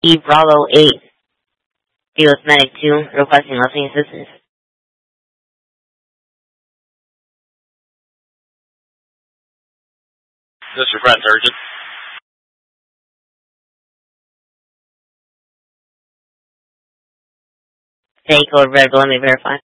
E Bravo 8. Be with Medic 2, requesting listening assistance. This is your friend, Urgent. Stay code red, but let me verify.